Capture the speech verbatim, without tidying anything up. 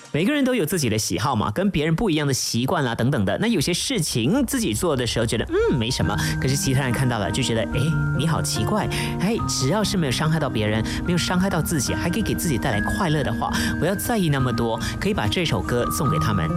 每个人都有自己的喜好嘛，跟别人不一样的习惯啦等等的。那有些事情自己做的时候觉得嗯没什么，可是其他人看到了就觉得哎你好奇怪。哎，只要是没有伤害到别人，没有伤害到自己，还可以给自己带来快乐的话，不要在意那么多，可以把这首歌送给他们。